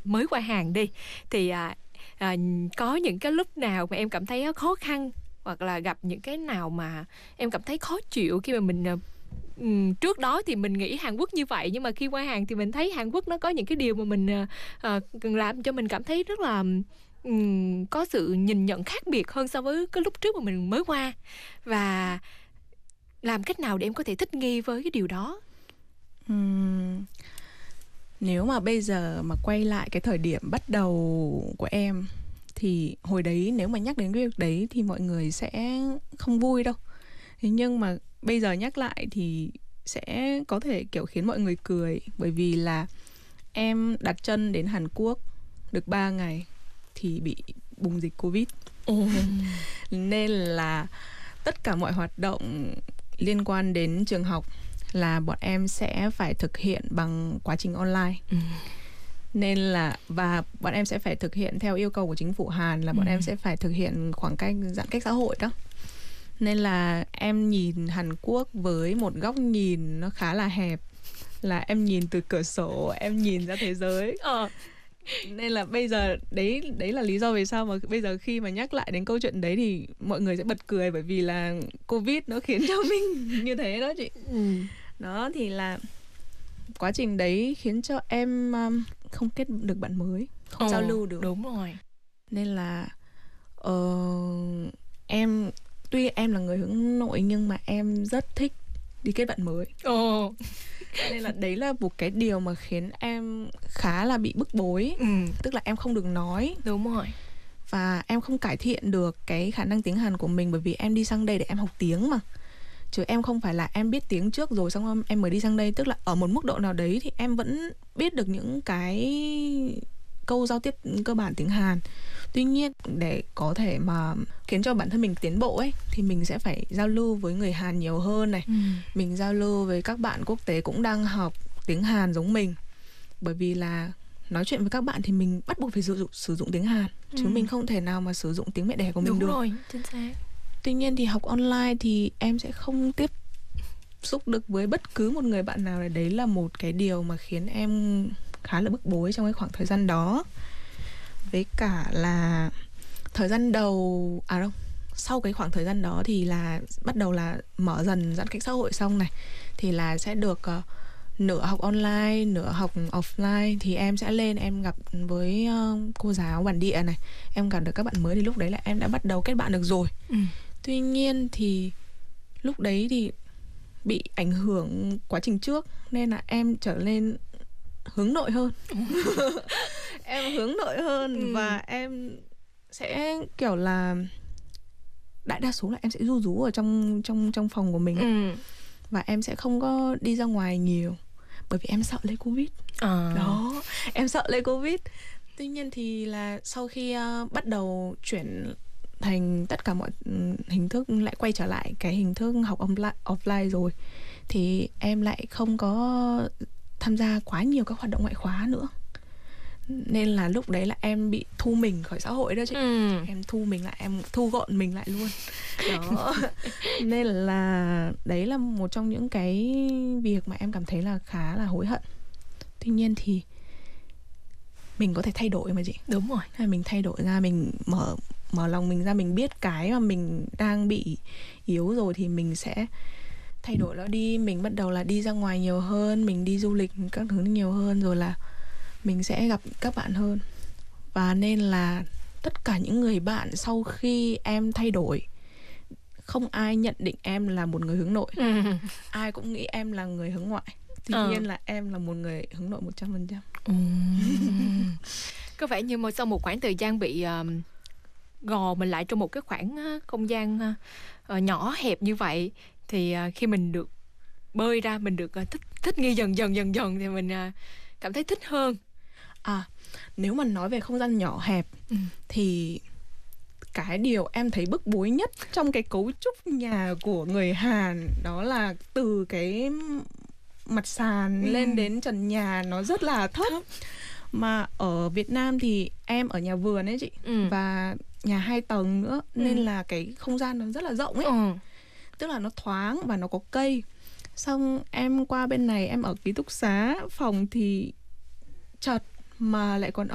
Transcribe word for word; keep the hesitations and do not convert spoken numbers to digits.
mới qua Hàn đi, thì à, à, có những cái lúc nào mà em cảm thấy khó khăn, hoặc là gặp những cái nào mà em cảm thấy khó chịu khi mà mình um, trước đó thì mình nghĩ Hàn Quốc như vậy, nhưng mà khi qua Hàn thì mình thấy Hàn Quốc nó có những cái điều mà mình uh, uh, làm cho mình cảm thấy rất là um, có sự nhìn nhận khác biệt hơn so với cái lúc trước mà mình mới qua, và làm cách nào để em có thể thích nghi với cái điều đó? Uhm, nếu mà bây giờ mà quay lại cái thời điểm bắt đầu của em thì hồi đấy nếu mà nhắc đến cái việc đấy thì mọi người sẽ không vui đâu. Thế nhưng mà bây giờ nhắc lại thì sẽ có thể kiểu khiến mọi người cười, bởi vì là em đặt chân đến Hàn Quốc được ba ngày thì bị bùng dịch Covid. Oh. Nên là tất cả mọi hoạt động liên quan đến trường học là bọn em sẽ phải thực hiện bằng quá trình online. Ừ. Nên là và bọn em sẽ phải thực hiện theo yêu cầu của chính phủ Hàn là bọn ừ. em sẽ phải thực hiện khoảng cách giãn cách xã hội đó. Nên là em nhìn Hàn Quốc với một góc nhìn nó khá là hẹp, là em nhìn từ cửa sổ, em nhìn ra thế giới. Ờ. Nên là bây giờ đấy đấy là lý do vì sao mà bây giờ khi mà nhắc lại đến câu chuyện đấy thì mọi người sẽ bật cười, bởi vì là Covid nó khiến cho mình như thế đó chị. Ừ. Đó thì là quá trình đấy khiến cho em um, không kết được bạn mới, không Ồ, giao lưu được. Đúng rồi. Nên là uh, em tuy em là người hướng nội nhưng mà em rất thích đi kết bạn mới. Ồ. Nên là đấy là một cái điều mà khiến em khá là bị bức bối. Ừ. Tức là em không được nói. Đúng rồi. Và em không cải thiện được cái khả năng tiếng Hàn của mình, bởi vì em đi sang đây để em học tiếng mà. Chứ em không phải là em biết tiếng trước rồi xong em mới đi sang đây. Tức là ở một mức độ nào đấy thì em vẫn biết được những cái câu giao tiếp cơ bản tiếng Hàn. Tuy nhiên để có thể mà khiến cho bản thân mình tiến bộ ấy thì mình sẽ phải giao lưu với người Hàn nhiều hơn này. Ừ. Mình giao lưu với các bạn quốc tế cũng đang học tiếng Hàn giống mình. Bởi vì là nói chuyện với các bạn thì mình bắt buộc phải sử dụng, sử dụng tiếng Hàn. Ừ. Chứ mình không thể nào mà sử dụng tiếng mẹ đẻ của mình Đúng được. Đúng rồi, chính xác. Tuy nhiên thì học online thì em sẽ không tiếp xúc được với bất cứ một người bạn nào. Đấy là một cái điều mà khiến em khá là bức bối trong cái khoảng thời gian đó. Với cả là thời gian đầu à đâu sau cái khoảng thời gian đó thì là bắt đầu là mở dần giãn cách xã hội xong này, thì là sẽ được uh, nửa học online nửa học offline. Thì em sẽ lên em gặp với uh, cô giáo bản địa này, em gặp được các bạn mới, thì lúc đấy là em đã bắt đầu kết bạn được rồi. Ừ. Tuy nhiên thì lúc đấy thì bị ảnh hưởng quá trình trước nên là em trở nên hướng nội hơn. Em hướng nội hơn. Ừ. Và em sẽ kiểu là đại đa số là em sẽ ru rú ở trong trong trong phòng của mình. Ừ. Và em sẽ không có đi ra ngoài nhiều, bởi vì em sợ lấy Covid. À. Đó, em sợ lấy Covid. Tuy nhiên thì là sau khi uh, bắt đầu chuyển thành tất cả mọi hình thức, lại quay trở lại cái hình thức học online, offline rồi, thì em lại không có tham gia quá nhiều các hoạt động ngoại khóa nữa. Nên là lúc đấy là em bị thu mình khỏi xã hội đó chị. Ừ. Em thu mình lại, em thu gọn mình lại luôn. Đó. Nên là đấy là một trong những cái việc mà em cảm thấy là khá là hối hận. Tuy nhiên thì mình có thể thay đổi mà chị. Đúng rồi. Hay mình thay đổi ra, mình mở mở lòng mình ra, mình biết cái mà mình đang bị yếu rồi thì mình sẽ thay đổi nó đi. Mình bắt đầu là đi ra ngoài nhiều hơn, mình đi du lịch các thứ nhiều hơn, rồi là mình sẽ gặp các bạn hơn. Và nên là tất cả những người bạn sau khi em thay đổi, không ai nhận định em là một người hướng nội. Ừ. Ai cũng nghĩ em là người hướng ngoại. Tuy ờ. nhiên là em là một người hướng nội một trăm phần trăm. Ừ. Có vẻ như sau một khoảng thời gian bị uh, gò mình lại trong một cái khoảng không gian uh, nhỏ hẹp như vậy, thì uh, khi mình được bơi ra, mình được uh, thích thích nghi dần dần dần dần thì mình uh, cảm thấy thích hơn. À, nếu mà nói về không gian nhỏ hẹp, ừ. thì cái điều em thấy bức bối nhất trong cái cấu trúc nhà của người Hàn đó là từ cái mặt sàn ừ. lên đến trần nhà nó rất là thấp. thấp. Mà ở Việt Nam thì em ở nhà vườn ấy chị, ừ. và nhà hai tầng nữa, ừ. nên là cái không gian nó rất là rộng ấy. Ừ. Tức là nó thoáng và nó có cây. Xong em qua bên này em ở ký túc xá, phòng thì chật mà lại còn